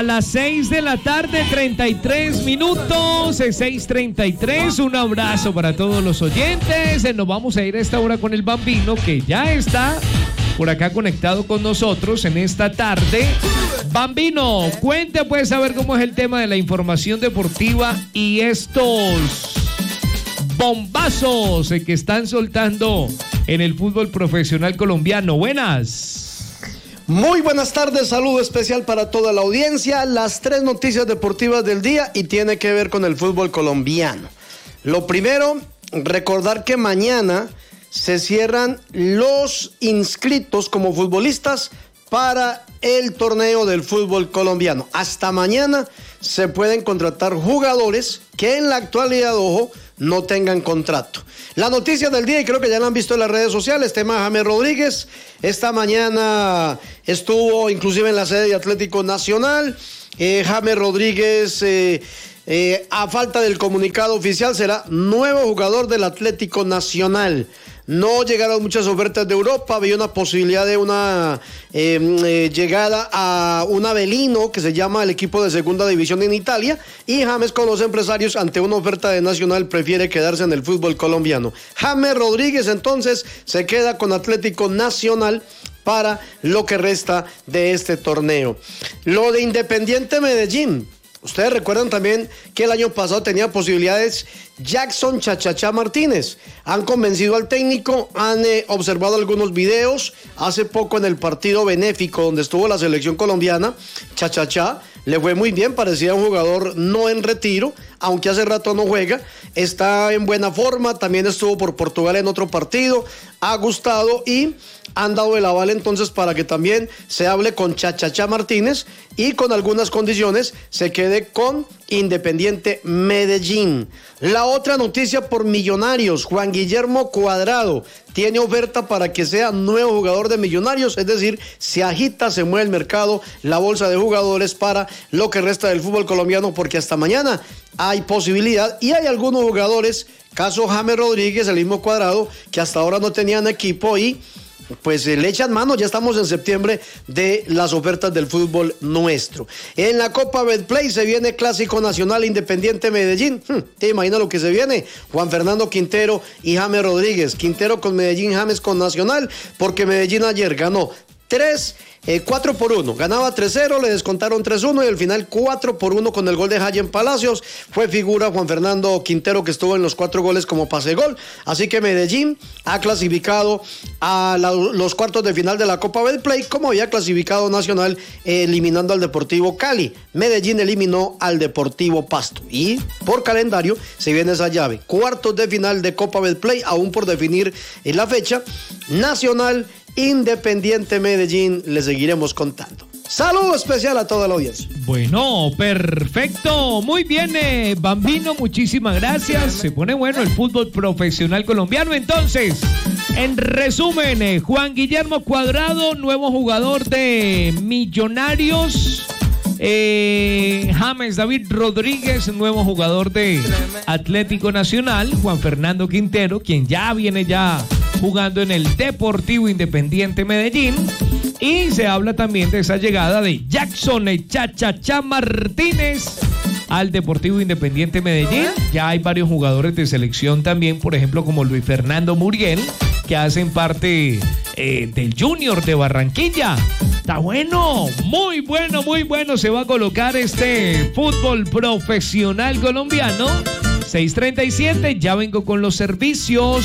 las 6 de la tarde, 33 minutos, 6:33. Un abrazo para todos los oyentes. Nos vamos a ir a esta hora con el Bambino, que ya está por acá conectado con nosotros en esta tarde. Bambino, cuente pues a ver cómo es el tema de la información deportiva y estos bombazos que están soltando en el fútbol profesional colombiano. Buenas. Muy buenas tardes, saludo especial para toda la audiencia. Las 3 noticias deportivas del día y tiene que ver con el fútbol colombiano. Lo primero, recordar que mañana se cierran los inscritos como futbolistas para el torneo del fútbol colombiano. Hasta mañana se pueden contratar jugadores que en la actualidad, ojo, no tengan contrato. La noticia del día, y creo que ya la han visto en las redes sociales, tema de James Rodríguez. Esta mañana estuvo inclusive en la sede de Atlético Nacional. James Rodríguez, a falta del comunicado oficial, será nuevo jugador del Atlético Nacional. No llegaron muchas ofertas de Europa, había una posibilidad de una llegada a un Avelino, que se llama el equipo de segunda división en Italia, y James, con los empresarios, ante una oferta de Nacional, prefiere quedarse en el fútbol colombiano. James Rodríguez entonces se queda con Atlético Nacional para lo que resta de este torneo. Lo de Independiente Medellín. Ustedes recuerdan también que el año pasado tenía posibilidades Jackson Chachachá Martínez. Han convencido al técnico, han observado algunos videos. Hace poco en el partido benéfico donde estuvo la selección colombiana, Chachachá le fue muy bien, parecía un jugador no en retiro, aunque hace rato no juega, está en buena forma, también estuvo por Portugal en otro partido, ha gustado y han dado el aval entonces para que también se hable con Chachachá Martínez y con algunas condiciones se quede con Independiente Medellín. La otra noticia por Millonarios, Juan Guillermo Cuadrado tiene oferta para que sea nuevo jugador de Millonarios, es decir, se agita, se mueve el mercado, la bolsa de jugadores para lo que resta del fútbol colombiano, porque hasta mañana hay posibilidad y hay algunos jugadores, caso James Rodríguez, el mismo Cuadrado, que hasta ahora no tenían equipo y pues le echan mano. Ya estamos en septiembre de las ofertas del fútbol nuestro. En la Copa Betplay se viene Clásico Nacional Independiente Medellín. ¿Te imaginas lo que se viene? Juan Fernando Quintero y James Rodríguez. Quintero con Medellín, James con Nacional, porque Medellín ayer ganó 4-1, ganaba 3-0, le descontaron 3-1 y al final 4-1 con el gol de Hayen Palacios. Fue figura Juan Fernando Quintero, que estuvo en los 4 goles como pase gol. Así que Medellín ha clasificado a los cuartos de final de la Copa Betplay, como había clasificado Nacional eliminando al Deportivo Cali. Medellín eliminó al Deportivo Pasto y por calendario se viene esa llave, cuartos de final de Copa Betplay, aún por definir la fecha. Nacional, Independiente Medellín, le seguiremos contando. Saludo especial a toda la audiencia. Bueno, perfecto, muy bien, Bambino, muchísimas gracias. Se pone bueno el fútbol profesional colombiano. Entonces, en resumen, Juan Guillermo Cuadrado, nuevo jugador de Millonarios. James David Rodríguez, nuevo jugador de Atlético Nacional. Juan Fernando Quintero, quien ya viene jugando en el Deportivo Independiente Medellín. Y se habla también de esa llegada de Jackson Chachachá Martínez al Deportivo Independiente Medellín. Ya hay varios jugadores de selección también, por ejemplo, como Luis Fernando Muriel, que hacen parte del Junior de Barranquilla. Está bueno, muy bueno, muy bueno. Se va a colocar este fútbol profesional colombiano. 6:37, ya vengo con los servicios.